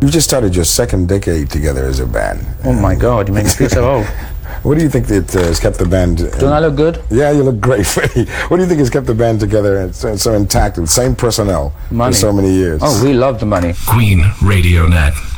You just started your second decade together as a band. Oh my God, you make me feel so old. What do you think that has kept the band... Don't I look good? Yeah, you look great, Freddie. What do you think has kept the band together and so intact, with the same personnel for so many years? Oh, we love the money. Queen Radio Net.